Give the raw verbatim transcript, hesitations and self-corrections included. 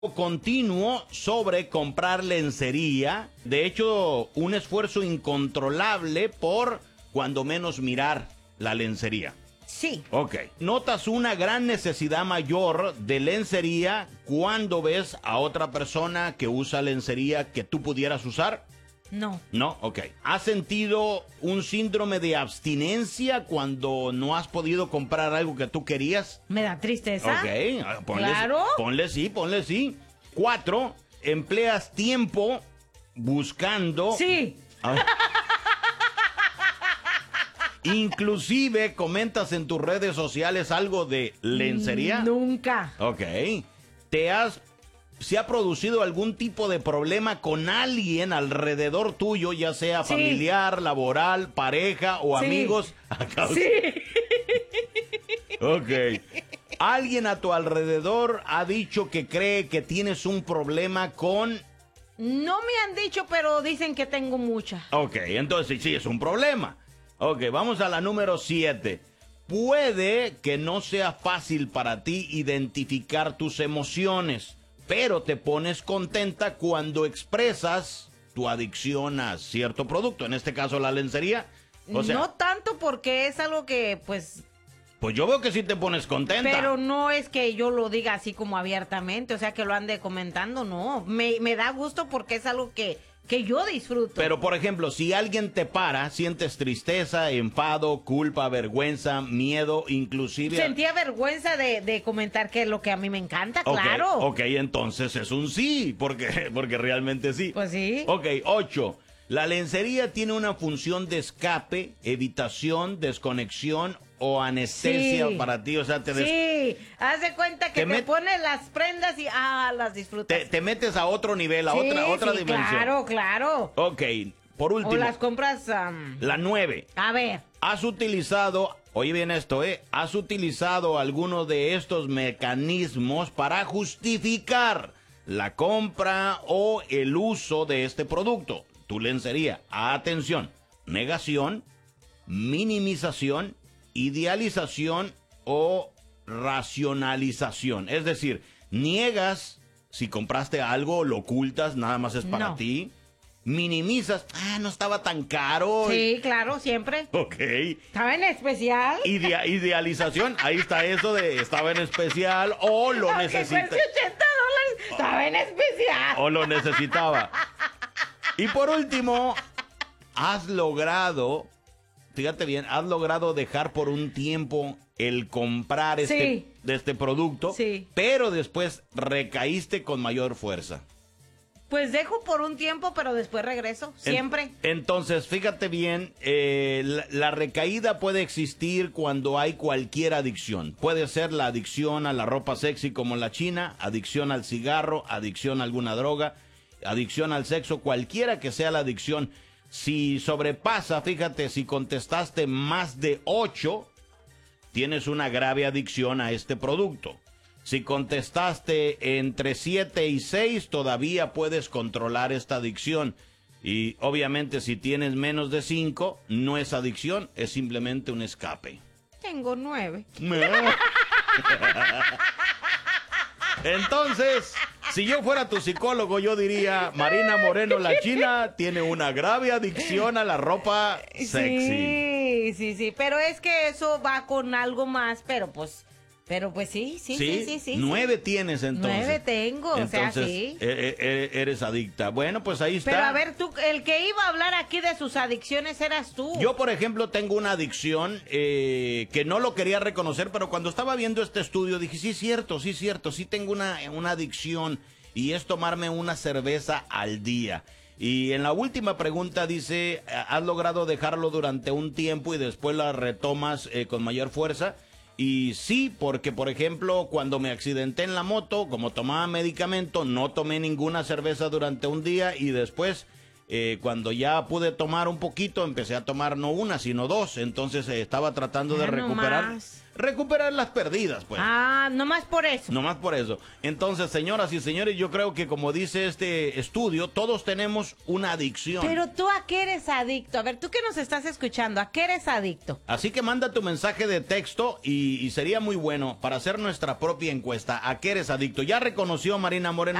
continuo sobre comprar lencería. De hecho, un esfuerzo incontrolable por, cuando menos, mirar la lencería. Sí. Ok. ¿Notas una gran necesidad mayor de lencería cuando ves a otra persona que usa lencería que tú pudieras usar? No. No, ok. ¿Has sentido un síndrome de abstinencia cuando no has podido comprar algo que tú querías? Me da tristeza. Ok, ponle, Claro. ponle sí, ponle sí. Cuatro, empleas tiempo buscando... Sí. Ah. Inclusive comentas en tus redes sociales algo de lencería. Nunca. Ok. ¿Te has... ¿Se ha producido algún tipo de problema con alguien alrededor tuyo, ya sea Sí. familiar, laboral, pareja o Sí. amigos? A causa- Sí. Ok. ¿Alguien a tu alrededor ha dicho que cree que tienes un problema con... No me han dicho, pero dicen que tengo mucha. Ok, entonces sí, es un problema. Ok, vamos a la número siete. Puede que no sea fácil para ti identificar tus emociones, pero te pones contenta cuando expresas tu adicción a cierto producto, en este caso la lencería. O sea, No tanto porque es algo que, pues... pues yo veo que sí te pones contenta. Pero no es que yo lo diga así como abiertamente, o sea, que lo ande comentando, no. Me, me da gusto porque es algo que, que yo disfruto. Pero, por ejemplo, si alguien te para, sientes tristeza, enfado, culpa, vergüenza, miedo, inclusive... Sentía vergüenza de, de comentar que es lo que a mí me encanta, Ok, claro. Ok, entonces es un sí, porque, porque realmente sí. Pues sí. Ok, ocho. La lencería tiene una función de escape, evitación, desconexión o anestesia Sí. para ti. O sea, te, des- Sí, haz de cuenta que Te te, met- pones las prendas y ah, las disfrutas. te, te metes a otro nivel, a Sí, otra, otra sí, dimensión. Claro, claro. Ok, por último, O las compras... am, la nueve. a ver, ¿Has utilizado, oye bien esto, eh? ¿Has utilizado alguno de estos mecanismos para justificar la compra o el uso de este producto? Tu lencería. Atención, negación, minimización, idealización o racionalización. Es decir, niegas si compraste algo, lo ocultas, nada más es para No. ti. Minimizas, ah, no estaba tan caro. sí, claro, siempre. Ok. ¿Estaba en especial? Idea- idealización, ahí está eso de estaba en especial o lo Aunque necesita cueste ochenta dólares, estaba en especial. o lo necesitaba. Y por último, has logrado, fíjate bien, has logrado dejar por un tiempo el comprar este, Sí. de este producto, Sí. pero después recaíste con mayor fuerza. Pues dejo por un tiempo, pero después regreso, En- siempre. Entonces, fíjate bien, eh, la, la recaída puede existir cuando hay cualquier adicción. Puede ser la adicción a la ropa sexy como la china, adicción al cigarro, adicción a alguna droga, adicción al sexo, cualquiera que sea la adicción. Si sobrepasa, fíjate, si contestaste más de ocho, tienes una grave adicción a este producto. Si contestaste entre siete y seis, todavía puedes controlar esta adicción. Y obviamente si tienes menos de cinco, no es adicción, es simplemente un escape. Tengo nueve. Entonces, si yo fuera tu psicólogo, yo diría, Marina Moreno, la china, tiene una grave adicción a la ropa sexy. Sí, sí, sí, pero es que eso va con algo más, pero pues, pero pues sí, sí, sí, sí, sí. Nueve tienes entonces. Nueve tengo, o sea, Entonces, sí. e- e- eres adicta. Bueno, pues ahí está. Pero a ver, tú, el que iba a hablar aquí de sus adicciones eras tú. Yo, por ejemplo, tengo una adicción eh, que no lo quería reconocer, pero cuando estaba viendo este estudio dije, sí, es cierto, sí, es cierto, sí tengo una, una adicción y es tomarme una cerveza al día. Y en la última pregunta dice, ¿has logrado dejarlo durante un tiempo y después la retomas eh, con mayor fuerza? Y sí, porque por ejemplo, cuando me accidenté en la moto, como tomaba medicamento, no tomé ninguna cerveza durante un día y después eh, cuando ya pude tomar un poquito, empecé a tomar no una, sino dos. Entonces eh, estaba tratando de Ah, no recuperar... más. Recuperar las perdidas, pues. Ah, nomás por eso. Nomás por eso. Entonces, señoras y señores, yo creo que como dice este estudio, todos tenemos una adicción. Pero tú, ¿a qué eres adicto? A ver, tú que nos estás escuchando, ¿a qué eres adicto? Así que manda tu mensaje de texto y, y sería muy bueno para hacer nuestra propia encuesta. ¿A qué eres adicto? Ya reconoció Marina Moreno